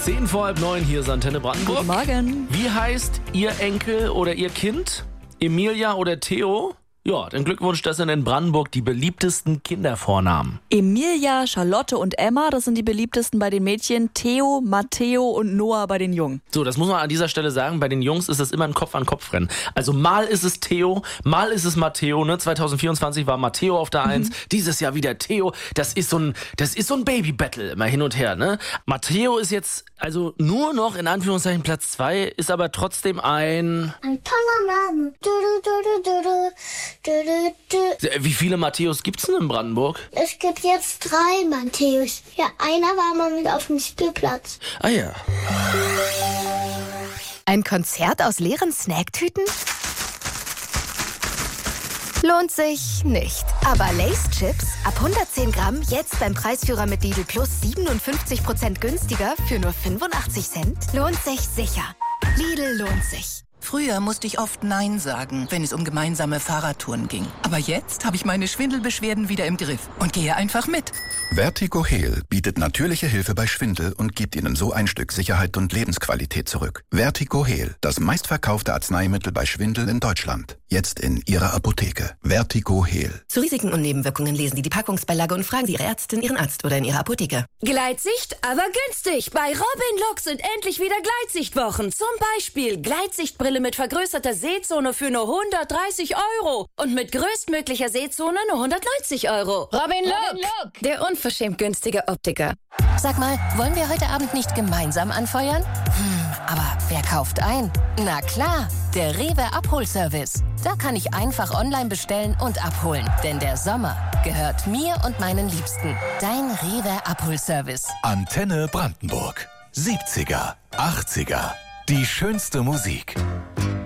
8:10, hier ist Antenne Brandenburg. Guten Morgen. Wie heißt Ihr Enkel oder Ihr Kind? Emilia oder Theo? Ja, dann Glückwunsch, das sind in Brandenburg die beliebtesten Kindervornamen. Emilia, Charlotte und Emma, das sind die beliebtesten bei den Mädchen. Theo, Matteo und Noah bei den Jungen. So, das muss man an dieser Stelle sagen, bei den Jungs ist das immer ein Kopf-an-Kopf-Rennen. Also mal ist es Theo, mal ist es Matteo, ne? 2024 war Matteo auf der 1, dieses Jahr wieder Theo. Das ist so ein Baby-Battle immer hin und her, ne? Matteo ist jetzt also nur noch in Anführungszeichen Platz 2, ist aber trotzdem ein toller Name. Wie viele Matthäus gibt's denn in Brandenburg? Es gibt jetzt 3 Matthäus. Ja, einer war mal mit auf dem Spielplatz. Ah ja. Ein Konzert aus leeren Snacktüten? Lohnt sich nicht. Aber Lay's Chips ab 110 Gramm jetzt beim Preisführer mit Lidl Plus 57% günstiger für nur 85 Cent? Lohnt sich sicher. Lidl lohnt sich. Früher musste ich oft Nein sagen, wenn es um gemeinsame Fahrradtouren ging. Aber jetzt habe ich meine Schwindelbeschwerden wieder im Griff und gehe einfach mit. Vertigo Heal bietet natürliche Hilfe bei Schwindel und gibt Ihnen so ein Stück Sicherheit und Lebensqualität zurück. Vertigo Heal, das meistverkaufte Arzneimittel bei Schwindel in Deutschland. Jetzt in Ihrer Apotheke. Vertigo Heal. Zu Risiken und Nebenwirkungen lesen Sie die Packungsbeilage und fragen Sie Ihre Ärztin, Ihren Arzt oder in Ihrer Apotheke. Gleitsicht, aber günstig. Bei Robin Look sind endlich wieder Gleitsichtwochen. Zum Beispiel Gleitsichtbrille mit vergrößerter Sehzone für nur 130 € und mit größtmöglicher Sehzone nur 190 €. Robin Look, der unverschämt günstige Optiker. Sag mal, wollen wir heute Abend nicht gemeinsam anfeuern? Aber wer kauft ein? Na klar, der Rewe Abholservice. Da kann ich einfach online bestellen und abholen. Denn der Sommer gehört mir und meinen Liebsten. Dein Rewe Abholservice. Antenne Brandenburg. 70er, 80er. Die schönste Musik.